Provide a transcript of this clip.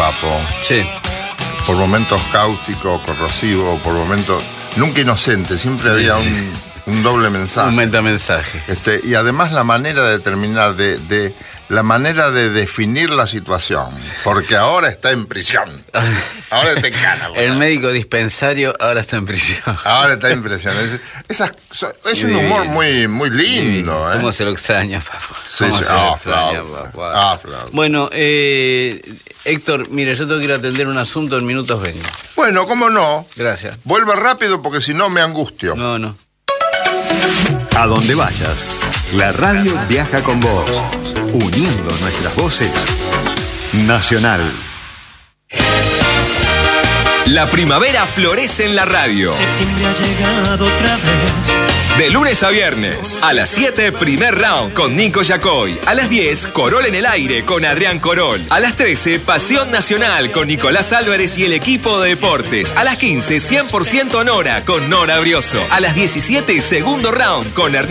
Papo. Sí. Por momentos cáustico, corrosivo, por momentos nunca inocente, siempre había un doble mensaje. Un metamensaje. Y además la manera de terminar, la manera de definir la situación, porque ahora está en prisión. Ahora está en cana. El médico dispensario ahora está en prisión. Ahora está en prisión. Es un humor muy, muy lindo. ¿Cómo se lo extraña, Papo? Sí, ¿Cómo sí. se lo extraña, Papo? Bueno, Héctor, mire, yo tengo que ir a atender un asunto, en minutos vengo. Bueno, ¿cómo no? Gracias. Vuelve rápido porque si no me angustio. No. A donde vayas, la radio viaja con vos, uniendo nuestras voces. Nacional. La primavera florece en la radio. Septiembre ha llegado otra vez. De lunes a viernes, a las 7, primer round con Nico Yacoy. A las 10, Corol en el aire con Adrián Corol. A las 13, Pasión Nacional con Nicolás Álvarez y el equipo de deportes. A las 15, 100% Nora con Nora Brioso. A las 17, segundo round con Hernán